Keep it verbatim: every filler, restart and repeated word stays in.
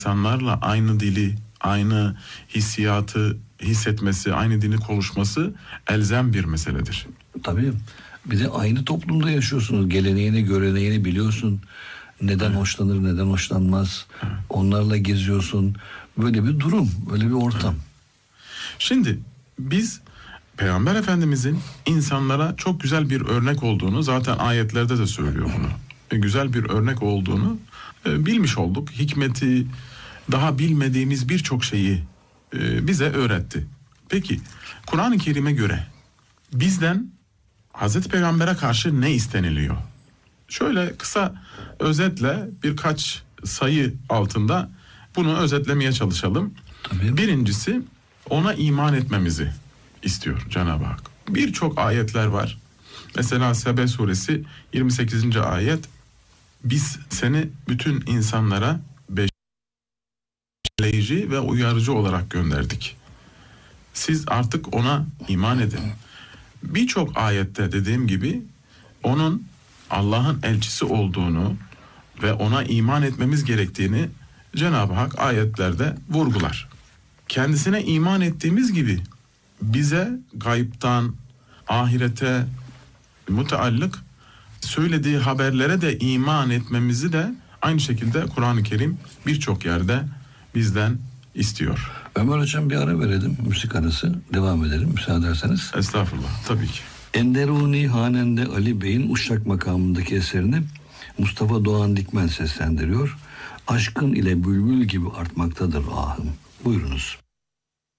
insanlarla aynı dili, aynı hissiyatı hissetmesi, aynı dili konuşması elzem bir meseledir. Tabii. Bir de aynı toplumda yaşıyorsunuz. Geleneğini, göreneğini biliyorsun. Neden evet. hoşlanır, neden hoşlanmaz. Evet. Onlarla geziyorsun. Böyle bir durum, böyle bir ortam. Evet. Şimdi biz Peygamber Efendimizin insanlara çok güzel bir örnek olduğunu, zaten ayetlerde de söylüyor bunu. E, güzel bir örnek olduğunu e, bilmiş olduk. Hikmeti, daha bilmediğimiz birçok şeyi e, bize öğretti. Peki Kur'an-ı Kerim'e göre bizden Hazreti Peygamber'e karşı ne isteniliyor? Şöyle kısa özetle birkaç sayı altında bunu özetlemeye çalışalım. Tabii. Birincisi, ona iman etmemizi istiyor Cenab-ı Hak. Birçok ayetler var. Mesela Sebe suresi yirmi sekizinci ayet. Biz seni bütün insanlara besleyici ve uyarıcı olarak gönderdik. Siz artık ona iman edin. Birçok ayette dediğim gibi onun Allah'ın elçisi olduğunu ve ona iman etmemiz gerektiğini Cenab-ı Hak ayetlerde vurgular. Kendisine iman ettiğimiz gibi bize gayiptan, ahirete müteallık söylediği haberlere de iman etmemizi de aynı şekilde Kur'an-ı Kerim birçok yerde bizden istiyor. Ömer Hocam, bir ara verelim, müzik arası, devam edelim müsaade ederseniz. Estağfurullah, tabii ki. Enderuni Hanende Ali Bey'in Uşak makamındaki eserini Mustafa Doğan Dikmen seslendiriyor. Aşkın ile bülbül gibi artmaktadır ahım. Buyurunuz.